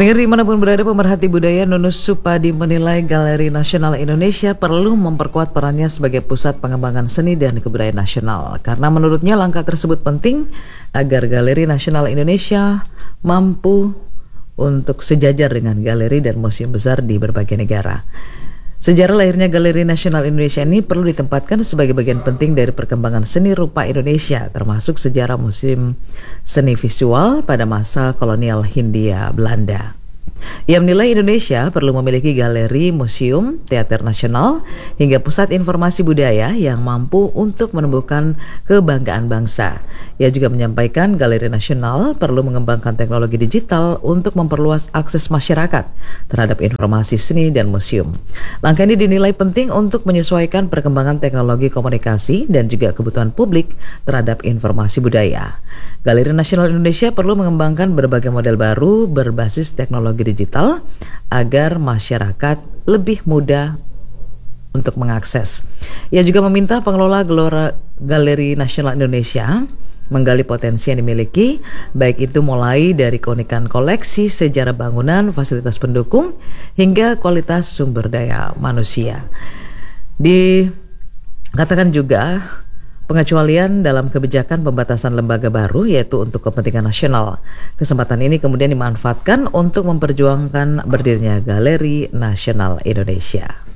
Pendengar dimanapun berada, pemerhati budaya, Nunus Supadi menilai Galeri Nasional Indonesia perlu memperkuat perannya sebagai pusat pengembangan seni dan kebudayaan nasional. Karena menurutnya langkah tersebut penting agar Galeri Nasional Indonesia mampu untuk sejajar dengan galeri dan museum besar di berbagai negara. Sejarah lahirnya Galeri Nasional Indonesia ini perlu ditempatkan sebagai bagian penting dari perkembangan seni rupa Indonesia, termasuk sejarah museum seni visual pada masa kolonial Hindia Belanda. Ia menilai Indonesia perlu memiliki galeri, museum, teater nasional, hingga pusat informasi budaya yang mampu untuk menumbuhkan kebanggaan bangsa. Ia juga menyampaikan Galeri Nasional perlu mengembangkan teknologi digital untuk memperluas akses masyarakat terhadap informasi seni dan museum. Langkah ini dinilai penting untuk menyesuaikan perkembangan teknologi komunikasi dan juga kebutuhan publik terhadap informasi budaya. Galeri Nasional Indonesia perlu mengembangkan berbagai model baru berbasis teknologi digital agar masyarakat lebih mudah untuk mengakses. Ia juga meminta pengelola Galeri Nasional Indonesia menggali potensi yang dimiliki, baik itu mulai dari keunikan koleksi, sejarah bangunan, fasilitas pendukung, hingga kualitas sumber daya manusia. Dikatakan juga pengecualian dalam kebijakan pembatasan lembaga baru, yaitu untuk kepentingan nasional. Kesempatan ini kemudian dimanfaatkan untuk memperjuangkan berdirinya Galeri Nasional Indonesia.